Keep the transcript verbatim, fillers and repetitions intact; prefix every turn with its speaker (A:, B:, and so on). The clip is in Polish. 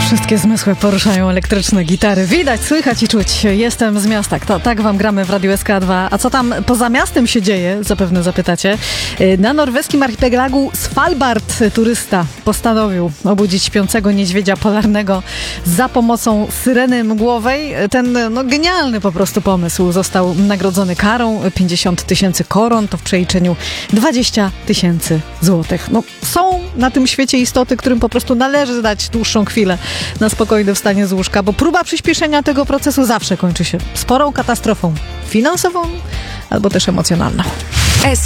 A: Wszystkie zmysły poruszają elektryczne gitary. Widać, słychać i czuć. Jestem z miasta. To, tak wam gramy w Radiu S K dwa. A co tam poza miastem się dzieje? Zapewne zapytacie. Na norweskim archipelagu Svalbard turysta postanowił obudzić śpiącego niedźwiedzia polarnego za pomocą syreny mgłowej. Ten no, genialny po prostu pomysł został nagrodzony karą pięćdziesiąt tysięcy koron, to w przeliczeniu dwadzieścia tysięcy złotych. No, są na tym świecie istoty, którym po prostu należy dać dłuższą chwilę na spokojne wstanie z łóżka, bo próba przyspieszenia tego procesu zawsze kończy się sporą katastrofą finansową albo też emocjonalną.